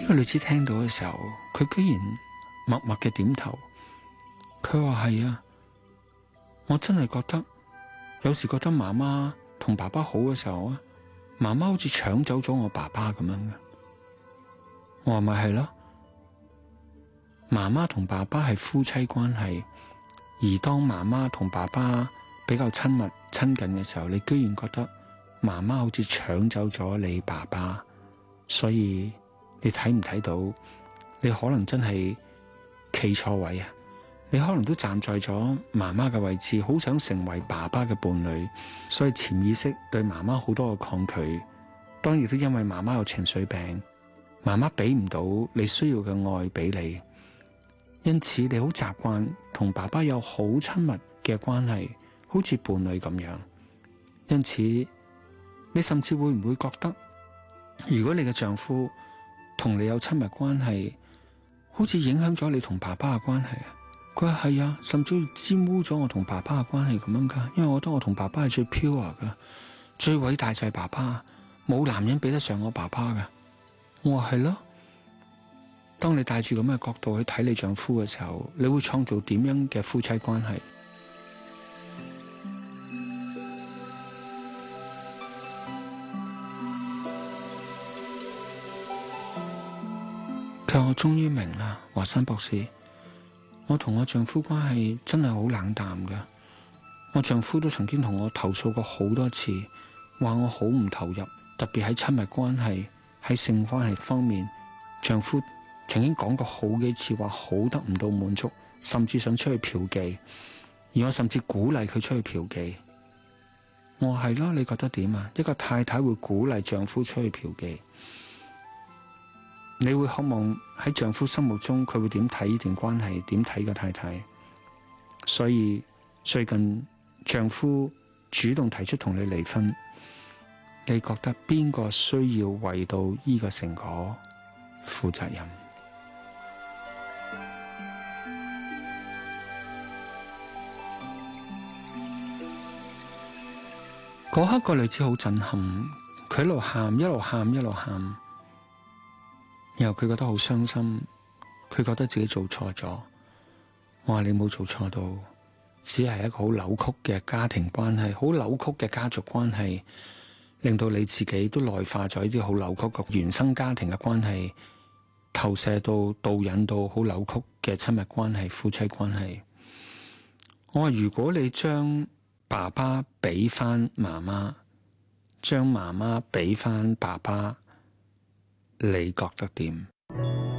個女子聽到嘅時候，佢居然默默嘅點頭。佢話係啊，我真係覺得有時覺得媽媽同爸爸好嘅時候啊，媽媽好似搶走咗我爸爸咁樣嘅。我話咪係咯，媽媽同爸爸係夫妻關係，而當媽媽同爸爸比較親密親近嘅時候，你居然覺得媽媽好似搶走咗你爸爸，所以你睇唔睇到？你可能真係企錯位啊！你可能都站在咗媽媽嘅位置，好想成為爸爸嘅伴侶，所以潛意識對媽媽好多嘅抗拒。當然都因為媽媽有情緒病，媽媽俾唔到你需要嘅愛俾你，因此你好習慣同爸爸有好親密嘅關係，好似伴侶咁樣。因此你甚至會唔會覺得，如果你嘅丈夫同你有親密關係，好似影響咗你同爸爸嘅關係啊？佢話係啊，甚至沾污咗我同爸爸嘅關係咁樣噶，因為我覺得我同爸爸係最 pure 噶，最偉大就係爸爸，冇男人比得上我爸爸噶。我話係咯，當你帶住咁嘅角度去睇你丈夫嘅時候，你會創造點樣嘅夫妻關係？佢話我終於明啦，華山博士。我同我丈夫關係真係好冷淡噶，我丈夫都曾經同我投訴過好多次，話我好唔投入，特別喺親密關係、喺性關係方面，丈夫曾經講過好幾次話好得唔到滿足，甚至想出去嫖妓，而我甚至鼓勵佢出去嫖妓。我話係咯，你覺得點啊？一個太太會鼓勵丈夫出去嫖妓？你會渴望喺丈夫心目中佢會點睇呢段關係，點睇個太太？所以最近丈夫主動提出同你離婚，你覺得邊個需要為到呢個成果負責任？嗰刻個女子好震撼，佢一路喊，一路喊，一路喊。然後佢覺得好傷心，佢覺得自己做錯咗。我話你冇做錯到，只係一個好扭曲嘅家庭關係，好扭曲嘅家族關係，令到你自己都內化咗呢啲好扭曲嘅原生家庭嘅關係，投射到導引到好扭曲嘅親密關係、夫妻關係。我話如果你將爸爸俾翻媽媽，將媽媽俾翻爸爸，你覺得點？